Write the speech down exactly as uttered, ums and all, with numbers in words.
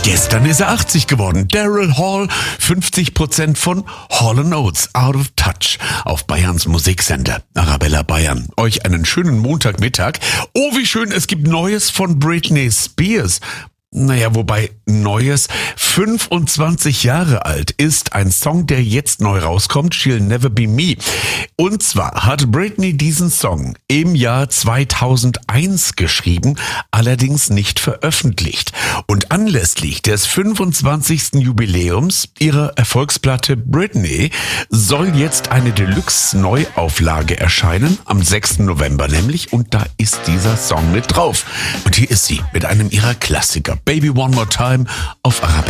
Gestern ist er achtzig geworden. Daryl Hall, fünfzig Prozent von Hall and Oates, Out of Touch, auf Bayerns Musiksender Arabella Bayern. Euch einen schönen Montagmittag. Oh, wie schön, es gibt Neues von Britney Spears. Naja, wobei Neues, fünfundzwanzig Jahre alt, ist ein Song, der jetzt neu rauskommt, She'll Never Be Me. Und zwar hat Britney diesen Song im Jahr zweitausendeins geschrieben, allerdings nicht veröffentlicht. Und anlässlich des fünfundzwanzigsten Jubiläums ihrer Erfolgsplatte Britney soll jetzt eine Deluxe-Neuauflage erscheinen, am sechsten November nämlich, und da ist dieser Song mit drauf. Und hier ist sie mit einem ihrer Klassiker. Baby One More Time auf Arabella.